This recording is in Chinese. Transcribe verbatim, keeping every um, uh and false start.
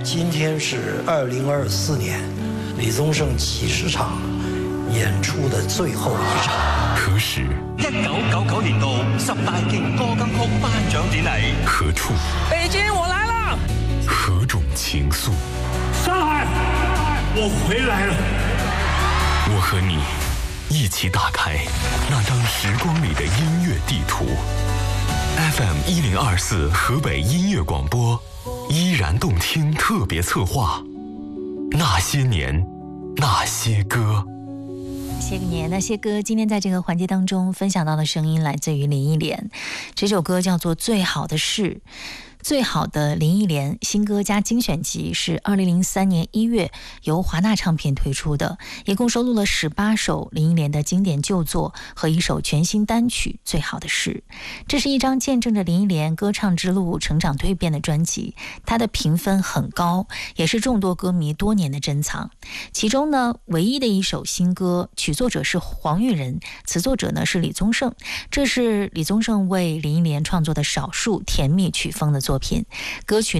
今天是二零二四年李宗盛七十场演出的最后一场。 何时？ 一九九九年度十大勁歌金曲頒獎典禮。 何處？ 北京，我來了。 何種情愫？ 上海，我回來了。 我和你一起打開那張時光裡的音樂地圖。F M 一零二四河北音樂廣播，依然動聽特別策劃。那些年，那些歌。 那些年那些歌，今天在这个环节当中分享到的声音来自于林忆莲，这首歌叫做《最好的事》。最好的林忆莲新歌加精选集是二零零三年一月由华纳唱片推出的，一共收录了十八首林忆莲的经典旧作和一首全新单曲《最好的事》。这是一张见证着林忆莲歌唱之路成长蜕变的专辑，它的评分很高，也是众多歌迷多年的珍藏。其中呢，唯一的一首新歌，曲作者是黄玉仁，词作者呢是李宗盛，这是李宗盛为林忆莲创作的少数甜蜜曲风的作品。歌曲